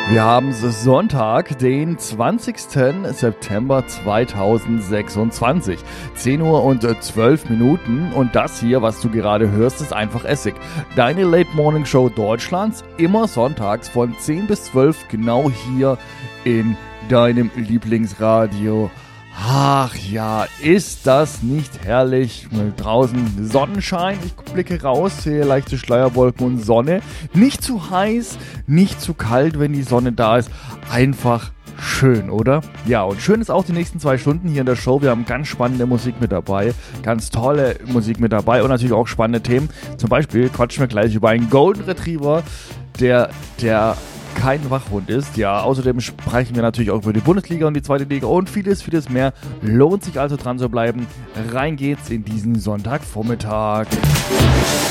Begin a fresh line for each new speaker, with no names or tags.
Wir haben Sonntag, den 20. September 2026. 10 Uhr und 12 Minuten. Und das hier, was du gerade hörst, ist einfach Essig. Deine Late Morning Show Deutschlands, immer sonntags von 10 bis 12, genau hier in deinem Lieblingsradio. Ach ja, ist das nicht herrlich? Draußen Sonnenschein, ich blicke raus, sehe leichte Schleierwolken und Sonne. Nicht zu heiß, nicht zu kalt, wenn die Sonne da ist. Einfach schön, oder? Ja, und schön ist auch die nächsten 2 Stunden hier in der Show. Wir haben ganz spannende Musik mit dabei, ganz tolle Musik mit dabei und natürlich auch spannende Themen. Zum Beispiel quatschen wir gleich über einen Golden Retriever, der kein Wachhund ist. Ja, außerdem sprechen wir natürlich auch über die Bundesliga und die zweite Liga und vieles, vieles mehr. Lohnt sich also dran zu bleiben. Rein geht's in diesen Sonntagvormittag.